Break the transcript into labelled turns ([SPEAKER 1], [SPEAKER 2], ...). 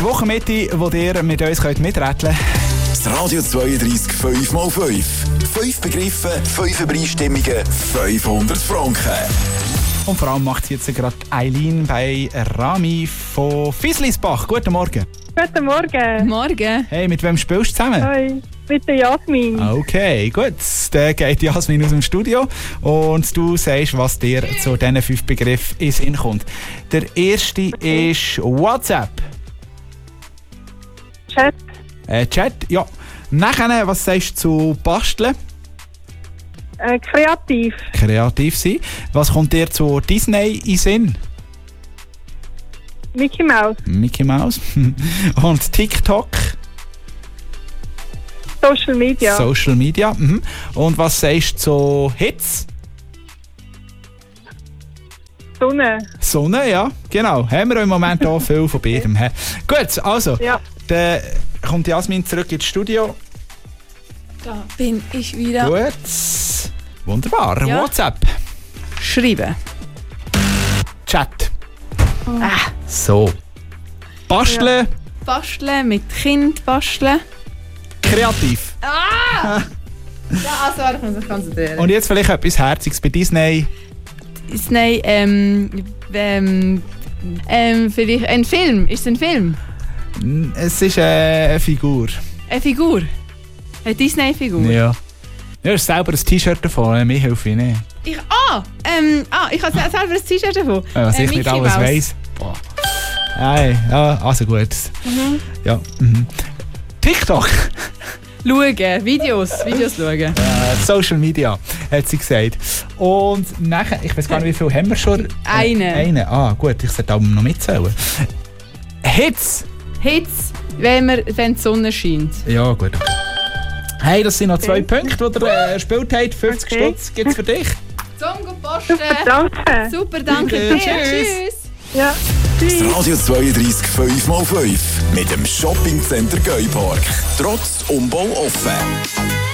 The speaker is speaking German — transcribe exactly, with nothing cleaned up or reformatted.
[SPEAKER 1] Wochenmitte, wo ihr mit uns könnt miträtseln könnt.
[SPEAKER 2] Das Radio zweiunddreißig fünf mal fünf. Fünf Begriffe, fünf Übereinstimmungen, fünfhundert Franken.
[SPEAKER 1] Und vor allem macht jetzt gerade Eileen bei Rami von Fieslisbach. Guten Morgen.
[SPEAKER 3] Guten Morgen.
[SPEAKER 4] Morgen.
[SPEAKER 1] Hey, mit wem spielst du zusammen?
[SPEAKER 3] Hoi, mit der Jasmin.
[SPEAKER 1] Okay, gut. Dann geht Jasmin aus dem Studio und du sagst, was dir zu diesen fünf Begriffen in den Sinn kommt. Der erste okay. ist WhatsApp.
[SPEAKER 3] Chat.
[SPEAKER 1] Äh, Chat, ja. Nachher, was sagst du zu Basteln?
[SPEAKER 3] Äh, kreativ.
[SPEAKER 1] Kreativ sein. Was kommt dir zu Disney in den Sinn?
[SPEAKER 3] Mickey Mouse.
[SPEAKER 1] Mickey Mouse. Und TikTok?
[SPEAKER 3] Social Media.
[SPEAKER 1] Social Media. Mhm. Und was sagst du zu Hits?
[SPEAKER 3] Sonne.
[SPEAKER 1] Sonne, ja, genau. Haben wir im Moment auch viel von beidem. He? Gut, also,
[SPEAKER 3] ja.
[SPEAKER 1] Dann kommt Jasmin zurück ins Studio.
[SPEAKER 4] Da bin ich wieder.
[SPEAKER 1] Gut. Wunderbar. Ja. WhatsApp.
[SPEAKER 4] Schreiben.
[SPEAKER 1] Chat.
[SPEAKER 4] Oh. Ah.
[SPEAKER 1] So. Basteln.
[SPEAKER 4] Ja. Basteln, mit Kind basteln.
[SPEAKER 1] Kreativ.
[SPEAKER 4] Ah! Ja, also, ich muss mich konzentrieren.
[SPEAKER 1] Und jetzt vielleicht etwas Herziges bei Disney.
[SPEAKER 4] Disney, ähm, ähm, ähm, vielleicht ein Film. Ist es ein Film?
[SPEAKER 1] Es ist eine Figur.
[SPEAKER 4] Eine Figur? Eine Disney-Figur?
[SPEAKER 1] Ja. Ja, du hast selber ein T-Shirt davon, mir hilft ich nicht.
[SPEAKER 4] Ich, ah, ähm, ah, ich habe selber ein T-Shirt davon.
[SPEAKER 1] Ja, was äh, ich nicht alles weiss. Boah. Nein, ja, also gut. Mhm. Ja. Mhm. TikTok.
[SPEAKER 4] Schauen, Videos, Videos schauen.
[SPEAKER 1] Äh, Social Media, hat sie gesagt. Und nachher, ich weiß gar nicht, wie viel haben wir schon?
[SPEAKER 4] Eine.
[SPEAKER 1] Äh, eine, ah gut, ich sollte auch noch mitzählen. Hits.
[SPEAKER 4] Hits, wenn, wir, wenn die Sonne scheint.
[SPEAKER 1] Ja, gut. Hey, das sind noch zwei okay. Punkte, die ihr äh, gespielt habt. fünfzig okay. Stutz gibt es für dich.
[SPEAKER 4] Zum gut posten.
[SPEAKER 3] Super, danke.
[SPEAKER 4] Super, danke.
[SPEAKER 1] Tschüss.
[SPEAKER 4] Tschüss.
[SPEAKER 3] Ja. Tschüss.
[SPEAKER 2] Das Radio zweiunddreißig fünf mal fünf mit dem Shoppingcenter Geupark. Trotz Umbau offen.